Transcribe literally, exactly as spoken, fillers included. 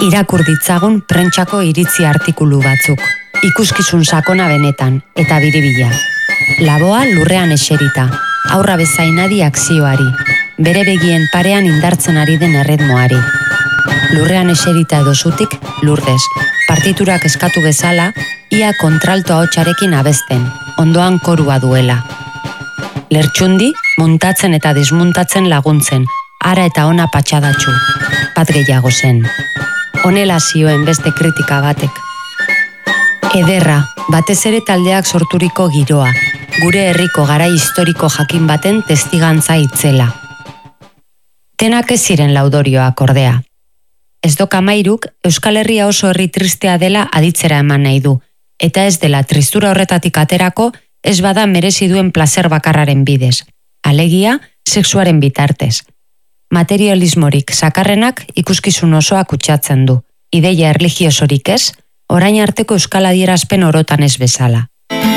Irakur ditzagun prentsako iritzi artikulu batzuk. Ikuskizun sakona benetan, eta biribila. Laboa lurrean eserita, aurra bezainadi akzioari, bere begien parean indartzen ari den erritmoari. Lurrean eserita edo zutik, lurdez, partiturak eskatu bezala, ia kontralto ahotsarekin abesten, ondoan korua duela. Lertxundi, muntatzen eta desmuntatzen laguntzen, ara eta ona patxadatxu, bat gehiago zen. Honela zioen beste kritika batek. Ederra, batez ere taldeak sorturiko giroa, gure herriko garai historiko jakin baten testigantza itzela. Tenak ez ziren laudorioak ordea. Ez dokamairuk Euskal Herria oso herri tristea dela aditzera eman nahi du, eta ez dela tristura horretatik aterako ez bada merezi duen plazer bakarraren bidez, alegia sexuaren bitartez. Materialismorik sakarrenak ikuskizun osoa kutsatzen du, ideia erligiosorik ez, orain arteko euskal adierazpen orotan ez bezala.